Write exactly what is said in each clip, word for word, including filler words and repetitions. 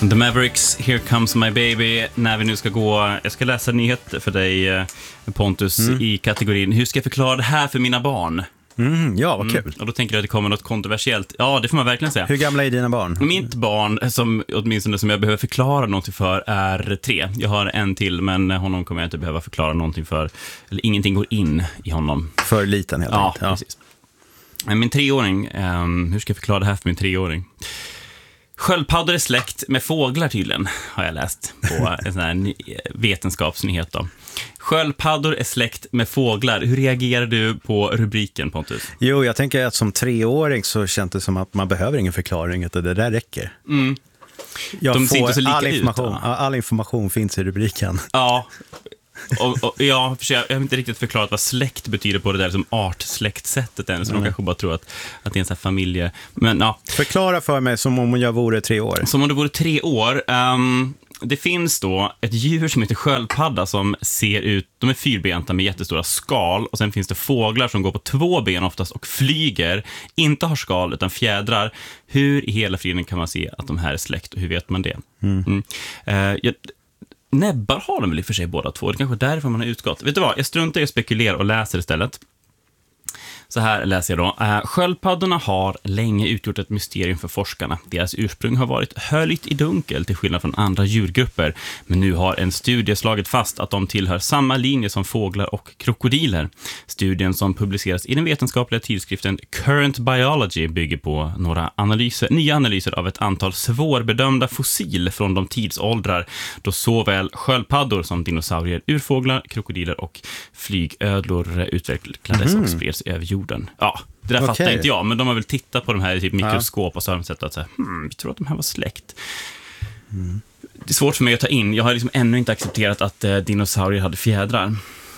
The Mavericks, Here Comes My Baby. När vi nu ska gå, jag ska läsa nyheter för dig, Pontus, mm. i kategorin hur ska jag förklara det här för mina barn? Mm, ja, vad kul. Mm. Och då tänker du att det kommer något kontroversiellt. Ja, det får man verkligen säga. Hur gamla är dina barn? Mitt barn, som, åtminstone som jag behöver förklara någonting för, är tre. Jag har en till, men honom kommer jag inte behöva förklara någonting för. Eller ingenting går in i honom. För liten helt enkelt. Ja, ja, precis. Min treåring, um, hur ska jag förklara det här för min treåring? Sköldpaddor är släkt med fåglar tydligen, har jag läst på en sån här vetenskapsnyhet då. Sköldpaddor är släkt med fåglar. Hur reagerar du på rubriken, Pontus? Jo, jag tänker att som treåring så känns det som att man behöver ingen förklaring, utan det där räcker. Mm. Jag De ser inte så lika all information, ut, all information finns i rubriken. Ja, och, och jag, jag har inte riktigt förklarat vad släkt betyder på det där som artsläktsättet än, så mm. de kanske bara tror att, att det är en sån här familje. Men, ja. Förklara för mig som om jag vore tre år. Som om det vore tre år. Um, det finns då ett djur som heter sköldpadda som ser ut, de är fyrbenta med jättestora skal, och sen finns det fåglar som går på två ben oftast och flyger, inte har skal utan fjädrar. Hur i hela friden kan man se att de här är släkt, och hur vet man det? Mm. Mm. Uh, jag, Näbbar har de väl i och för sig båda två. Det är kanske därför man har utgått. Vet du vad? Jag struntar i att spekulera och läser istället. Så här läser jag då. Uh, sköldpaddorna har länge utgjort ett mysterium för forskarna. Deras ursprung har varit höljt i dunkel till skillnad från andra djurgrupper. Men nu har en studie slagit fast att de tillhör samma linje som fåglar och krokodiler. Studien som publiceras i den vetenskapliga tidskriften Current Biology bygger på några analyser, nya analyser av ett antal svårbedömda fossil från de tidsåldrar då såväl sköldpaddor som dinosaurier, urfåglar, krokodiler och flygödlor utvecklades mm. och spreds över jorden. Ja, det där okay. fattar inte jag, men de har väl tittat på de här i typ mikroskop och så har de sett att så här, hmm, vi tror att de här var släkt. Mm. Det är svårt för mig att ta in. Jag har liksom ännu inte accepterat att eh, dinosaurier hade fjädrar.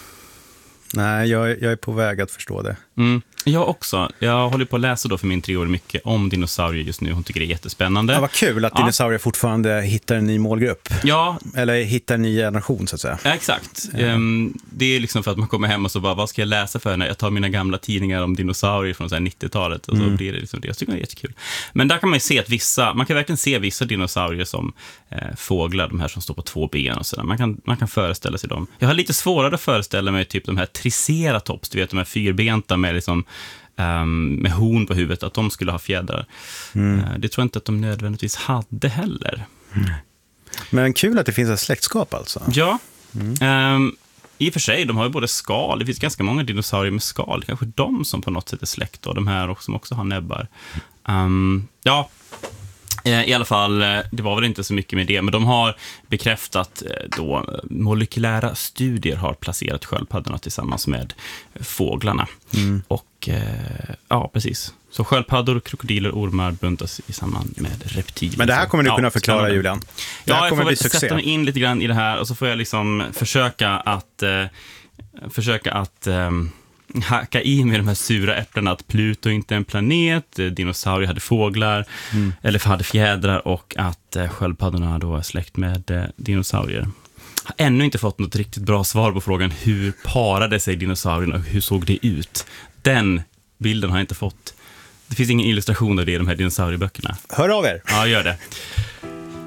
Nej, jag, jag är på väg att förstå det. Mm. Jag också. Jag håller på att läsa då för min tre år mycket om dinosaurier just nu. Hon tycker det är jättespännande. Ja, vad kul att ja. dinosaurier fortfarande hittar en ny målgrupp. Ja. Eller hittar en ny generation så att säga. Ja, exakt. Ja. Um, det är liksom för att man kommer hem och så bara, vad ska jag läsa för när jag tar mina gamla tidningar om dinosaurier från så här nittiotalet och så mm. blir det liksom det. Jag tycker det är jättekul. Men där kan man ju se att vissa, man kan verkligen se vissa dinosaurier som eh, fåglar, de här som står på två ben och sådär. Man kan, man kan föreställa sig dem. Jag har lite svårare att föreställa mig typ de här triceratops, du vet de här fyrbenta med liksom Um, med horn på huvudet, att de skulle ha fjädrar. Mm. Uh, det tror jag inte att de nödvändigtvis hade heller. Mm. Men kul att det finns ett släktskap alltså. Ja. Mm. Um, I och för sig, de har ju både skal. Det finns ganska många dinosaurier med skal. Kanske de som på något sätt är släkt och de här också, som också har näbbar. Um, ja. I alla fall, det var väl inte så mycket med det, men de har bekräftat då molekylära studier har placerat sköldpaddorna tillsammans med fåglarna. Mm. Och ja, precis. Så sköldpaddor, krokodiler och ormar buntas i samband med reptiler. Men det här kommer du kunna ja, förklara, spännande. Julian. Det ja, här jag kommer får bli succé. Sätta mig in lite grann i det här och så får jag liksom försöka att eh, försöka att eh, hacka i med de här sura äpplena att Pluto inte är en planet, dinosaurier hade fåglar mm. eller hade fjädrar och att eh, sköldpaddorna då är släkt med eh, dinosaurier. Har ännu inte fått något riktigt bra svar på frågan hur parade sig dinosaurierna och hur såg det ut. Den bilden har jag inte fått. Det finns ingen illustration av det i de här dinosaurieböckerna. Hör av er. Ja, gör det.